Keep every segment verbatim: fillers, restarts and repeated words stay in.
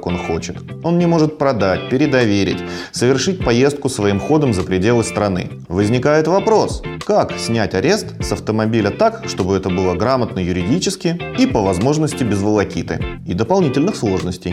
как он хочет. Он не может продать, передоверить, совершить поездку своим ходом за пределы страны. Возникает вопрос, как снять арест с автомобиля так, чтобы это было грамотно юридически и по возможности без волокиты и дополнительных сложностей.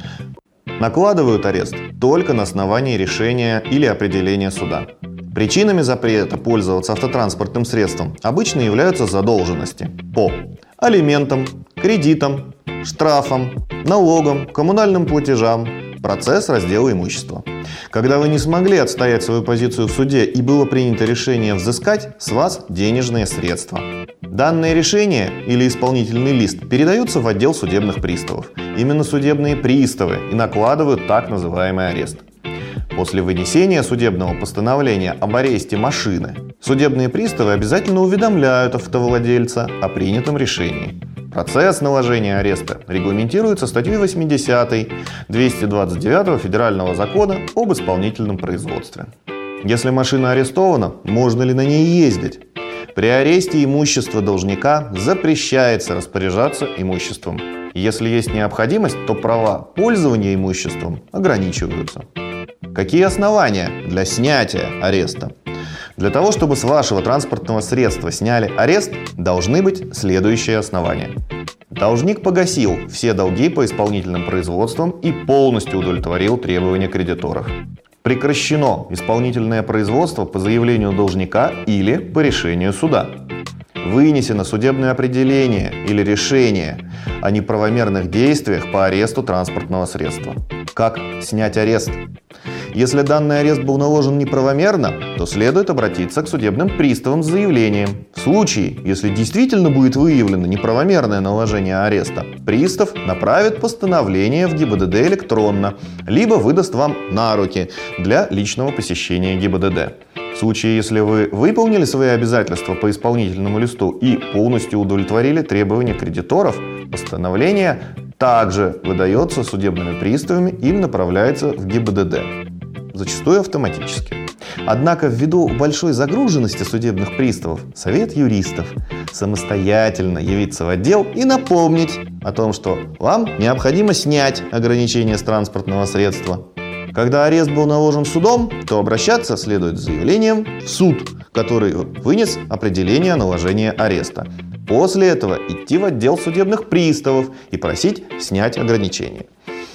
Накладывают арест только на основании решения или определения суда. Причинами запрета пользоваться автотранспортным средством обычно являются задолженности по алиментам, кредитам, штрафам, налогам, коммунальным платежам, процесс раздела имущества. Когда вы не смогли отстоять свою позицию в суде и было принято решение взыскать с вас денежные средства. Данное решение или исполнительный лист передаются в отдел судебных приставов. Именно судебные приставы и накладывают так называемый арест. После вынесения судебного постановления об аресте машины, судебные приставы обязательно уведомляют автовладельца о принятом решении. Процесс наложения ареста регламентируется статьей восьмидесятой двести двадцать девятого Федерального закона об исполнительном производстве. Если машина арестована, можно ли на ней ездить? При аресте имущества должника запрещается распоряжаться имуществом. Если есть необходимость, то права пользования имуществом ограничиваются. Какие основания для снятия ареста? Для того, чтобы с вашего транспортного средства сняли арест, должны быть следующие основания. Должник погасил все долги по исполнительным производствам и полностью удовлетворил требования кредиторов. Прекращено исполнительное производство по заявлению должника или по решению суда. Вынесено судебное определение или решение о неправомерных действиях по аресту транспортного средства. Как снять арест? Если данный арест был наложен неправомерно, то следует обратиться к судебным приставам с заявлением. В случае, если действительно будет выявлено неправомерное наложение ареста, пристав направит постановление в ГИБДД электронно, либо выдаст вам на руки для личного посещения ГИБДД. В случае, если вы выполнили свои обязательства по исполнительному листу и полностью удовлетворили требования кредиторов, постановление также выдается судебными приставами или направляется в ГИБДД. Зачастую автоматически. Однако ввиду большой загруженности судебных приставов, совет юристов самостоятельно явиться в отдел и напомнить о том, что вам необходимо снять ограничение с транспортного средства. Когда арест был наложен судом, то обращаться следует с заявлением в суд, который вынес определение о наложении ареста. После этого идти в отдел судебных приставов и просить снять ограничение.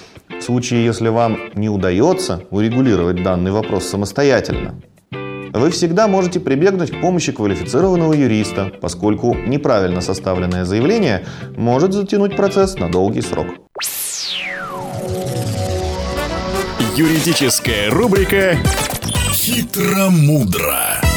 В случае, если вам не удается урегулировать данный вопрос самостоятельно, вы всегда можете прибегнуть к помощи квалифицированного юриста, поскольку неправильно составленное заявление может затянуть процесс на долгий срок. Юридическая рубрика «Хитро-мудро».